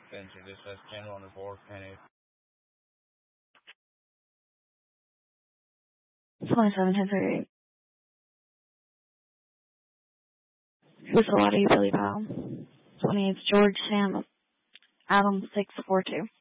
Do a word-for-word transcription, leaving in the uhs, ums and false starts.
Spencer, this is ten on the board, Penny. twenty-seven, ten thirty-eight. Who's a lot of you, Billy Powell? twenty-eight, George Sam, Adam, six, four, two.